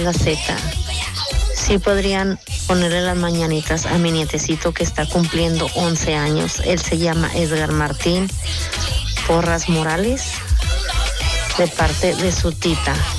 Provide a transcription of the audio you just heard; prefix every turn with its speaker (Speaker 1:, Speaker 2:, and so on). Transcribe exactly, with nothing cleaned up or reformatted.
Speaker 1: la Z. Sí podrían ponerle las mañanitas a mi nietecito que está cumpliendo once años. Él se llama Edgar Martín Porras Morales, de parte de su tita.